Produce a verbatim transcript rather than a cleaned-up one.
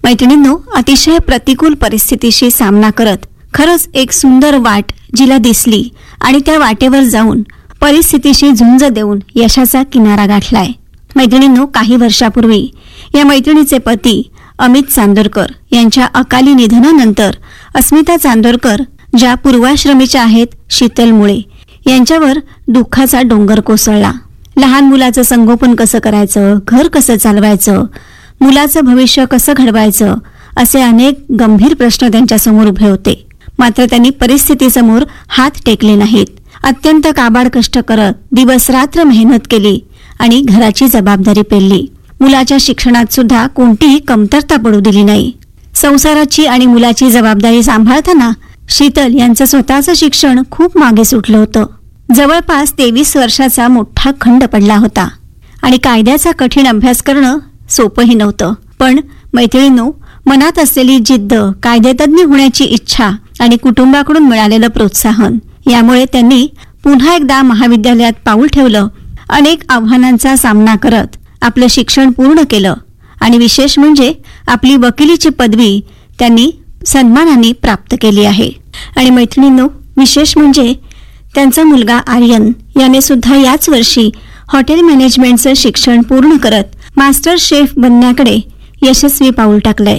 मैत्रिणींनो, अतिशय प्रतिकूल परिस्थितीशी सामना करत खरंच एक सुंदर वाट जिला दिसली आणि त्या वाटेवर जाऊन परिस्थितीशी झुंज देऊन यशाचा किनारा गाठलाय. मैत्रिणींनो, काही वर्षापूर्वी या मैत्रिणीचे पती अमित चांदोरकर यांच्या अकाली निधनानंतर अस्मिता चांदोरकर ज्या पूर्वाश्रमीच्या आहेत शीतल मुळे यांच्यावर दुःखाचा डोंगर कोसळला. लहान मुलाचं संगोपन कसं करायचं, घर कसं चालवायचं, मुलाचं भविष्य कसं घडवायचं असे अनेक गंभीर प्रश्न त्यांच्यासमोर उभे होते. मात्र त्यांनी परिस्थितीसमोर हात टेकले नाहीत. अत्यंत काबाड कष्ट करत दिवसरात्र मेहनत केली आणि घराची जबाबदारी पेलली. मुलाच्या शिक्षणात सुद्धा कोणतीही कमतरता पडू दिली नाही. संसाराची आणि मुलाची जबाबदारी सांभाळताना शीतल यांचं स्वतःचं शिक्षण खूप मागे सुटलं होतं. जवळपास तेवीस वर्षाचा मोठा खंड पडला होता आणि कायद्याचा कठीण अभ्यास करणं सोपंही नव्हतं. पण मैत्रिणींनो, मनात असलेली जिद्द, कायदेतज्ञ होण्याची इच्छा आणि कुटुंबाकडून मिळालेलं प्रोत्साहन यामुळे त्यांनी पुन्हा एकदा महाविद्यालयात पाऊल ठेवलं. अनेक आव्हानांचा सामना करत आपलं शिक्षण पूर्ण केलं आणि विशेष म्हणजे आपली वकिलीची पदवी त्यांनी सन्मानाने प्राप्त केली आहे. आणि मैत्रिणींनो, विशेष म्हणजे त्यांचा मुलगा आर्यन याने सुद्धा याच वर्षी हॉटेल मॅनेजमेंटचं शिक्षण पूर्ण करत मास्टर शेफ बनण्याकडे यशस्वी पाऊल टाकलंय.